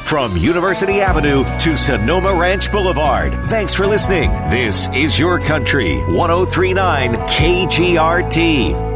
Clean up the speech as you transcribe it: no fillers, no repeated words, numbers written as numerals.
from University Avenue to Sonoma Ranch Boulevard. Thanks for listening. This is Your Country 103.9 KGRT.